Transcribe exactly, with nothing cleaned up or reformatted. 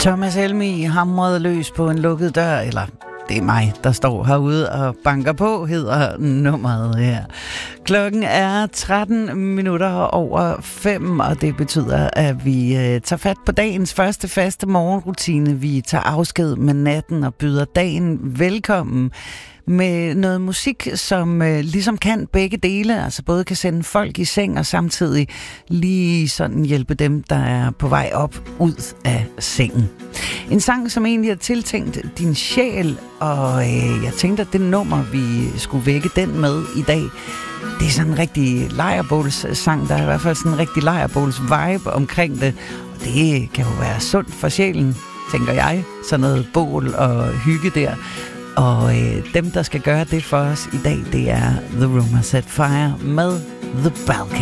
Thomas Helmig hamrede løs på en lukket dør, eller det er mig, der står herude og banker på, hedder nummeret her. Klokken er tretten minutter over fem, og det betyder, at vi øh, tager fat på dagens første faste morgenrutine. Vi tager afsked med natten og byder dagen velkommen med noget musik, som øh, ligesom kan begge dele, altså både kan sende folk i seng og samtidig lige sådan hjælpe dem, der er på vej op ud af sengen. En sang, som egentlig er tiltænkt din sjæl, og øh, jeg tænkte, at det nummer, vi skulle vække den med i dag, det er sådan en rigtig lejrbålssang. Der er i hvert fald sådan en rigtig lejrbåls-vibe omkring det, og det kan jo være sundt for sjælen, tænker jeg. Sådan noget bål og hygge der. Og øh, dem, der skal gøre det for os i dag, det er The Room Has Set Fire med The Balcony.